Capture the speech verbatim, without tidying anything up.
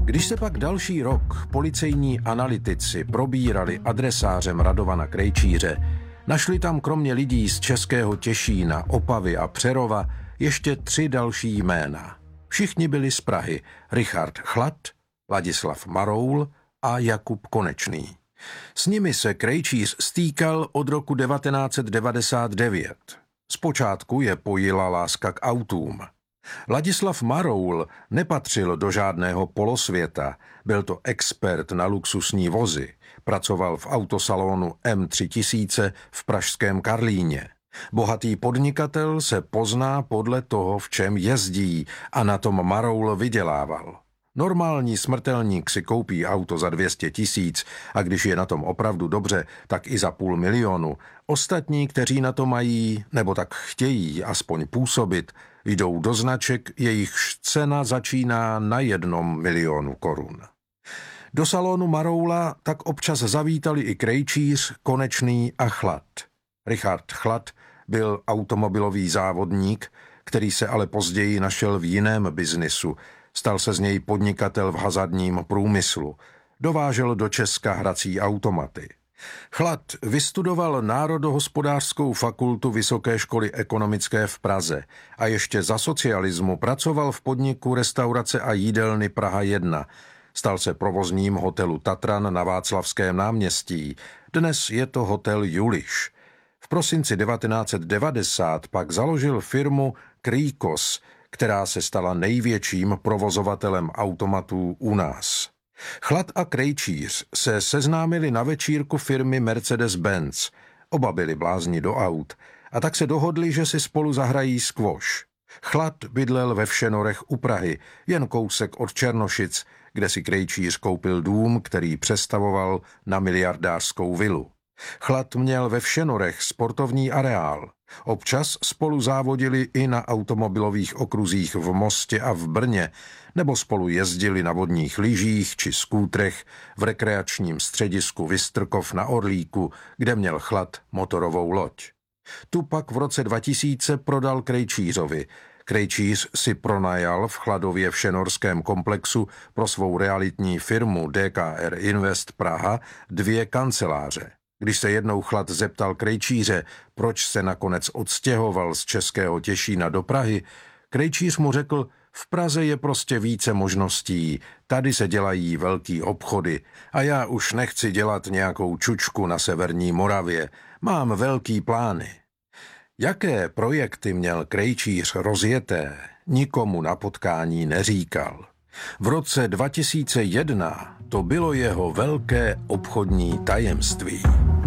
Když se pak další rok policejní analytici probírali adresářem Radovana Krejčíře, našli tam kromě lidí z Českého Těšína, Opavy a Přerova ještě tři další jména. Všichni byli z Prahy: Richard Chlad, Ladislav Maroul a Jakub Konečný. S nimi se Krejčíř stýkal od roku devatenáct set devadesát devět. Zpočátku je pojila láska k autům. Ladislav Maroul nepatřil do žádného polosvěta, byl to expert na luxusní vozy, pracoval v autosalonu M tři tisíce v pražském Karlíně. Bohatý podnikatel se pozná podle toho, v čem jezdí, a na tom Maroul vydělával. Normální smrtelník si koupí auto za dvě stě tisíc a když je na tom opravdu dobře, tak i za půl milionu. Ostatní, kteří na to mají, nebo tak chtějí aspoň působit, jdou do značek, jejichž cena začíná na jednom milionu korun. Do salonu Maroula tak občas zavítali i Krejčíř, Konečný a Chlad. Richard Chlad byl automobilový závodník, který se ale později našel v jiném biznisu. Stal se z něj podnikatel v hazardním průmyslu. Dovážel do Česka hrací automaty. Chlad vystudoval Národohospodářskou fakultu Vysoké školy ekonomické v Praze a ještě za socialismu pracoval v podniku Restaurace a jídelny Praha jedna. Stal se provozním hotelu Tatran na Václavském náměstí. Dnes je to hotel Juliš. V prosinci devatenáct set devadesát pak založil firmu Krýkos, která se stala největším provozovatelem automatů u nás. Chlad a Krejčíř se seznámili na večírku firmy Mercedes-Benz. Oba byli blázni do aut a tak se dohodli, že si spolu zahrají squash. Chlad bydlel ve Všenorech u Prahy, jen kousek od Černošic, kde si Krejčíř koupil dům, který přestavoval na miliardářskou vilu. Chlad měl ve Všenorech sportovní areál. Občas spolu závodili i na automobilových okruzích v Mostě a v Brně, nebo spolu jezdili na vodních lyžích či skútrech v rekreačním středisku Vystrkov na Orlíku, kde měl Chlad motorovou loď. Tu pak v roce dva tisíce prodal Krejčířovi. Krejčíř si pronajal v Chladově všenorském komplexu pro svou realitní firmu D K R Invest Praha dvě kanceláře. Když se jednou Chlad zeptal Krejčíře, proč se nakonec odstěhoval z Českého Těšína do Prahy, Krejčíř mu řekl: v Praze je prostě více možností, tady se dělají velký obchody a já už nechci dělat nějakou čučku na severní Moravě, mám velký plány. Jaké projekty měl Krejčíř rozjeté, nikomu na potkání neříkal. V roce dva tisíce jedna to bylo jeho velké obchodní tajemství.